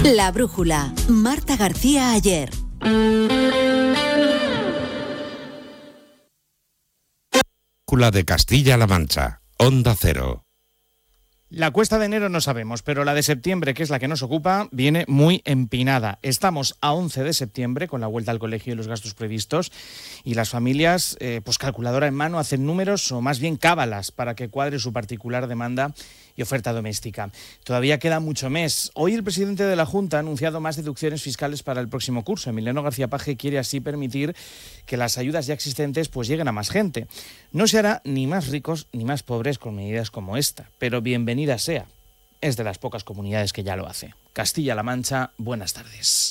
La Brújula, Marta García Ayer. Brújula de Castilla-La Mancha, Onda Cero. La cuesta de enero no sabemos, pero la de septiembre, que es la que nos ocupa, viene muy empinada. Estamos a 11 de septiembre con la vuelta al colegio y los gastos previstos y las familias, pues calculadora en mano, hacen números o más bien cábalas para que cuadre su particular demanda y oferta doméstica. Todavía queda mucho mes. Hoy el presidente de la Junta ha anunciado más deducciones fiscales para el próximo curso. Emiliano García Paje quiere así permitir que las ayudas ya existentes pues lleguen a más gente. No se hará ni más ricos ni más pobres con medidas como esta, pero bienvenida sea. Es de las pocas comunidades que ya lo hace. Castilla-La Mancha, buenas tardes.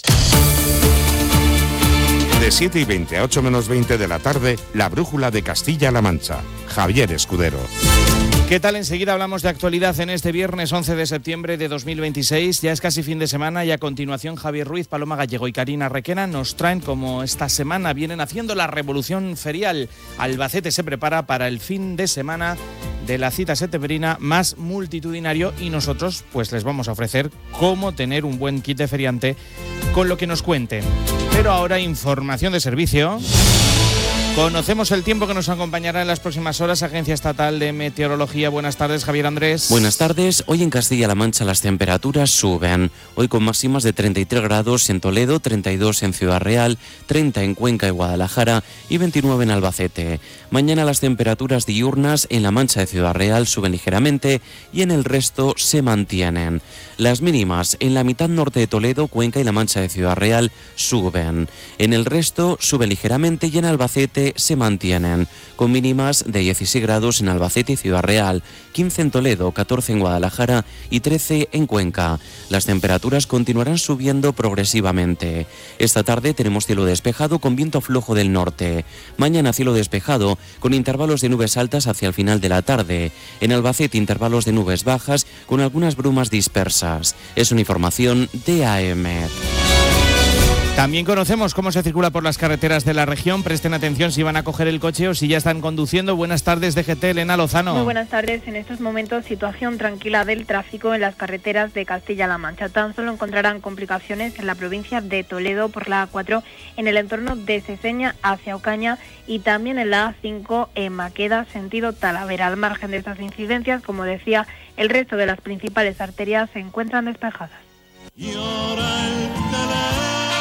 De 7:20 a 8 menos 20 de la tarde, La Brújula de Castilla-La Mancha. Javier Escudero. ¿Qué tal? Enseguida hablamos de actualidad en este viernes 11 de septiembre de 2026. Ya es casi fin de semana y a continuación Javier Ruiz, Paloma Gallego y Karina Requena nos traen como esta semana vienen haciendo la revolución ferial. Albacete se prepara para el fin de semana de la cita septembrina más multitudinario y nosotros pues les vamos a ofrecer cómo tener un buen kit de feriante con lo que nos cuenten. Pero ahora información de servicio. Conocemos el tiempo que nos acompañará en las próximas horas. Agencia Estatal de Meteorología. Buenas tardes, Javier Andrés. Buenas tardes. Hoy en Castilla-La Mancha las temperaturas suben. Hoy con máximas de 33 grados en Toledo, 32 en Ciudad Real, 30 en Cuenca y Guadalajara y 29 en Albacete. Mañana las temperaturas diurnas en la Mancha de Ciudad Real suben ligeramente y en el resto se mantienen. Las mínimas en la mitad norte de Toledo, Cuenca y la Mancha de Ciudad Real suben. En el resto sube ligeramente y en Albacete se mantienen, con mínimas de 16 grados en Albacete y Ciudad Real, 15 en Toledo, 14 en Guadalajara y 13 en Cuenca. Las temperaturas continuarán subiendo progresivamente. Esta tarde tenemos cielo despejado con viento flojo del norte. Mañana cielo despejado con intervalos de nubes altas hacia el final de la tarde. En Albacete intervalos de nubes bajas con algunas brumas dispersas. Es una información de AEMET. También conocemos cómo se circula por las carreteras de la región. Presten atención si van a coger el coche o si ya están conduciendo. Buenas tardes, DGT, Elena Lozano. Muy buenas tardes. En estos momentos, situación tranquila del tráfico en las carreteras de Castilla-La Mancha. Tan solo encontrarán complicaciones en la provincia de Toledo por la A4, en el entorno de Seseña hacia Ocaña y también en la A5 en Maqueda, sentido Talavera. Al margen de estas incidencias, como decía, el resto de las principales arterias se encuentran despejadas. Y ahora el teléfono,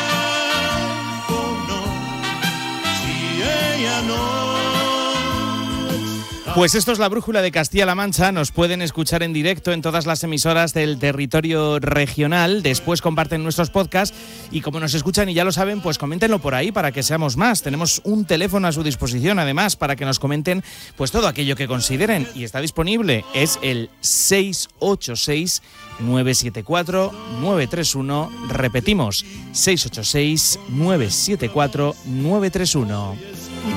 si ella no. Pues esto es la Brújula de Castilla-La Mancha. Nos pueden escuchar en directo en todas las emisoras del territorio regional. Después comparten nuestros podcasts y como nos escuchan y ya lo saben, pues coméntenlo por ahí para que seamos más. Tenemos un teléfono a su disposición además para que nos comenten pues todo aquello que consideren y está disponible. Es el 686 974 931. Repetimos, 686 974 931.